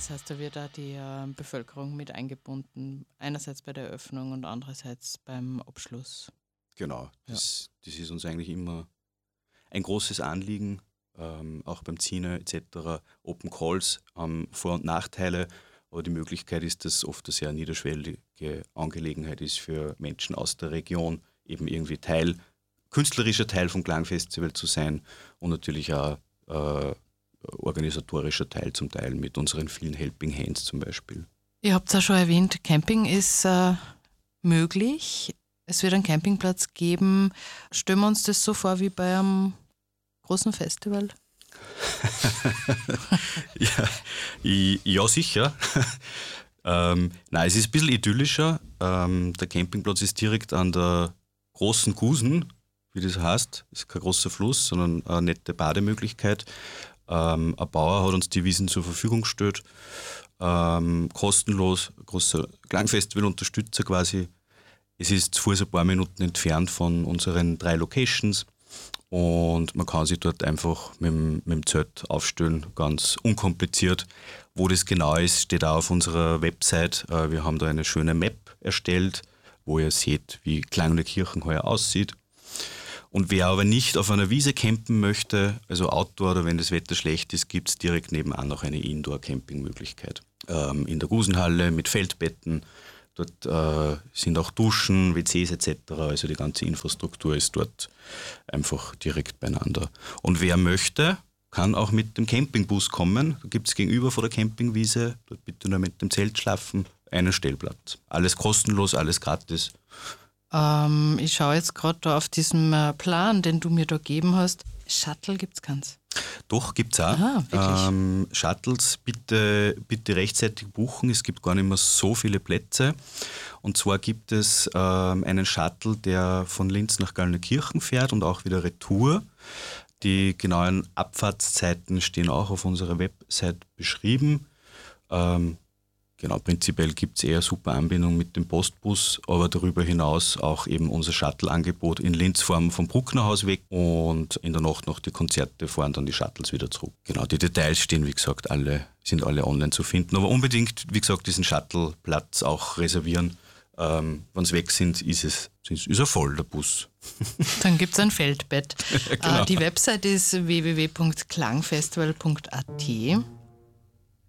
Das heißt, da wird auch die Bevölkerung mit eingebunden, einerseits bei der Eröffnung und andererseits beim Abschluss. Genau, das ist uns eigentlich immer ein großes Anliegen, auch beim Cine etc. Open Calls haben Vor- und Nachteile, aber die Möglichkeit ist, dass oft eine sehr niederschwellige Angelegenheit ist für Menschen aus der Region, eben irgendwie künstlerischer Teil vom Klangfestival zu sein und natürlich auch organisatorischer Teil zum Teil mit unseren vielen Helping Hands zum Beispiel. Ihr habt es ja schon erwähnt, Camping ist möglich. Es wird einen Campingplatz geben. Stellen wir uns das so vor wie bei einem großen Festival? Ja, sicher. Nein, es ist ein bisschen idyllischer. Der Campingplatz ist direkt an der großen Gusen, wie das heißt. Es ist kein großer Fluss, sondern eine nette Bademöglichkeit. Ein Bauer hat uns die Wiesen zur Verfügung gestellt. Kostenlos, großer Klangfestival-Unterstützer quasi. Es ist zu Fuß ein paar Minuten entfernt von unseren 3 Locations und man kann sich dort einfach mit dem Zelt aufstellen, ganz unkompliziert. Wo das genau ist, steht auch auf unserer Website. Wir haben da eine schöne Map erstellt, wo ihr seht, wie Klang der Kirchen heuer aussieht. Und wer aber nicht auf einer Wiese campen möchte, also Outdoor oder wenn das Wetter schlecht ist, gibt es direkt nebenan noch eine Indoor-Camping-Möglichkeit. In der Gusenhalle mit Feldbetten. Dort sind auch Duschen, WCs etc. Also die ganze Infrastruktur ist dort einfach direkt beieinander. Und wer möchte, kann auch mit dem Campingbus kommen. Da gibt es gegenüber vor der Campingwiese, dort bitte nur mit dem Zelt schlafen, einen Stellplatz. Alles kostenlos, alles gratis. Ich schaue jetzt gerade da auf diesem Plan, den du mir da gegeben hast. Shuttle gibt es keins. Doch, gibt es auch. Aha, wirklich? Shuttles bitte rechtzeitig buchen. Es gibt gar nicht mehr so viele Plätze. Und zwar gibt es einen Shuttle, der von Linz nach Gallnerkirchen fährt und auch wieder retour. Die genauen Abfahrtszeiten stehen auch auf unserer Website beschrieben. Genau, prinzipiell gibt es eher super Anbindung mit dem Postbus, aber darüber hinaus auch eben unser Shuttle-Angebot in Linz vom Brucknerhaus weg und in der Nacht noch die Konzerte fahren dann die Shuttles wieder zurück. Genau, die Details stehen, wie gesagt, sind alle online zu finden, aber unbedingt, wie gesagt, diesen Shuttle-Platz auch reservieren. Wenn sie weg sind, ist er voll, der Bus. Dann gibt es ein Feldbett. Genau. Die Website ist www.klangfestival.at.